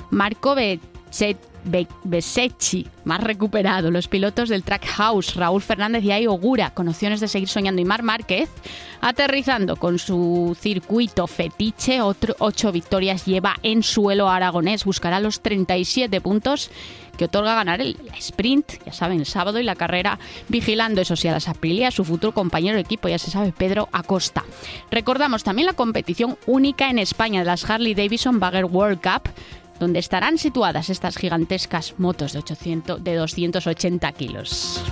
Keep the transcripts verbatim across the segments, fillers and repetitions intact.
Marco Bezzecchi, más recuperado. Los pilotos del Trackhouse, Raúl Fernández y Ai Ogura, con opciones de seguir soñando. Y Marc Márquez, aterrizando con su circuito fetiche. Otro, ocho victorias lleva en suelo aragonés. Buscará los treinta y siete puntos que otorga ganar el sprint, ya saben, el sábado, y la carrera, vigilando, eso sí, a las Aprilia, a su futuro compañero de equipo, ya se sabe, Pedro Acosta. Recordamos también la competición única en España de las Harley Davidson Bagger World Cup, donde estarán situadas estas gigantescas motos de, ochocientos, de doscientos ochenta kilos.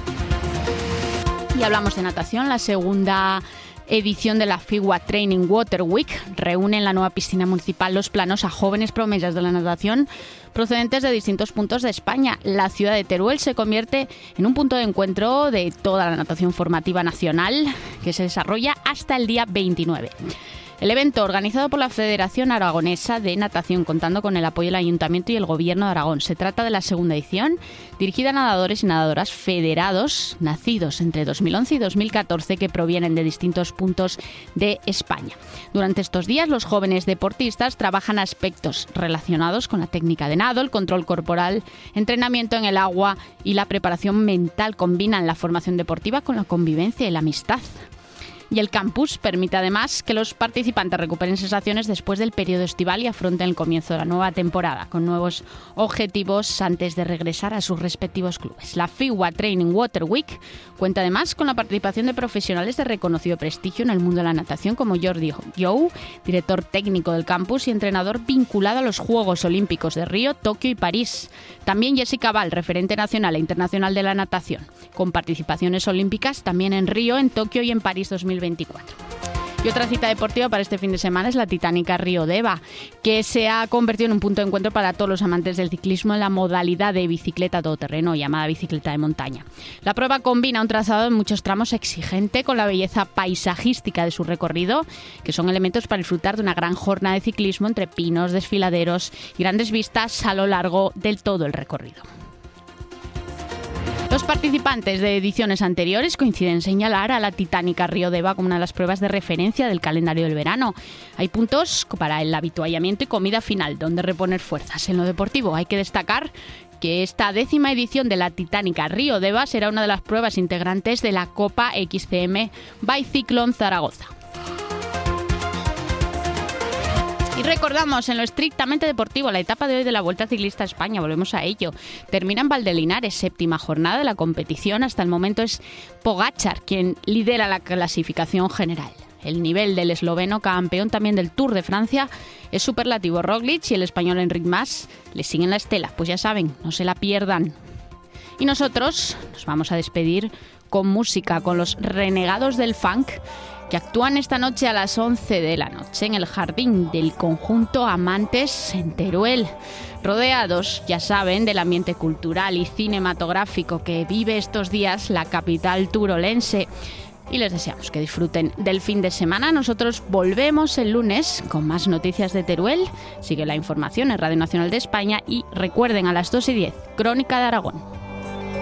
Y hablamos de natación. La segunda edición de la FIWA Training Water Week reúne en la nueva piscina municipal Los Planos a jóvenes promesas de la natación procedentes de distintos puntos de España. La ciudad de Teruel se convierte en un punto de encuentro de toda la natación formativa nacional, que se desarrolla hasta el día veintinueve. El evento, organizado por la Federación Aragonesa de Natación, contando con el apoyo del Ayuntamiento y el Gobierno de Aragón. Se trata de la segunda edición, dirigida a nadadores y nadadoras federados nacidos entre dos mil once y dos mil catorce, que provienen de distintos puntos de España. Durante estos días, los jóvenes deportistas trabajan aspectos relacionados con la técnica de nado, el control corporal, entrenamiento en el agua y la preparación mental. Combinan la formación deportiva con la convivencia y la amistad. Y el campus permite además que los participantes recuperen sensaciones después del periodo estival y afronten el comienzo de la nueva temporada con nuevos objetivos antes de regresar a sus respectivos clubes. La FIWA Training Water Week cuenta además con la participación de profesionales de reconocido prestigio en el mundo de la natación, como Jordi Jou, director técnico del campus y entrenador vinculado a los Juegos Olímpicos de Río, Tokio y París. También Jessica Val, referente nacional e internacional de la natación, con participaciones olímpicas también en Río, en Tokio y en París dos mil veinticuatro. Y otra cita deportiva para este fin de semana es la titánica Río Deva, que se ha convertido en un punto de encuentro para todos los amantes del ciclismo en la modalidad de bicicleta todoterreno, llamada bicicleta de montaña. La prueba combina un trazado en muchos tramos exigente con la belleza paisajística de su recorrido, que son elementos para disfrutar de una gran jornada de ciclismo entre pinos, desfiladeros y grandes vistas a lo largo del todo el recorrido. Los participantes de ediciones anteriores coinciden en señalar a la titánica Río Deva como una de las pruebas de referencia del calendario del verano. Hay puntos para el habituallamiento y comida final, donde reponer fuerzas. En lo deportivo hay que destacar que esta décima edición de la titánica Río Deva será una de las pruebas integrantes de la Copa X C M Bicyclón Zaragoza. Y recordamos en lo estrictamente deportivo la etapa de hoy de la Vuelta Ciclista a España. Volvemos a ello. Termina en Valdelinares, séptima jornada de la competición. Hasta el momento es Pogačar quien lidera la clasificación general. El nivel del esloveno, campeón también del Tour de Francia, es superlativo. Roglic y el español Enric Mas le siguen la estela. Pues ya saben, no se la pierdan. Y nosotros nos vamos a despedir con música, con los Renegados del Funk, que actúan esta noche a las once de la noche en el jardín del conjunto Amantes en Teruel, rodeados, ya saben, del ambiente cultural y cinematográfico que vive estos días la capital turolense. Y les deseamos que disfruten del fin de semana. Nosotros volvemos el lunes con más noticias de Teruel. Sigue la información en Radio Nacional de España y recuerden, a las dos y diez, Crónica de Aragón.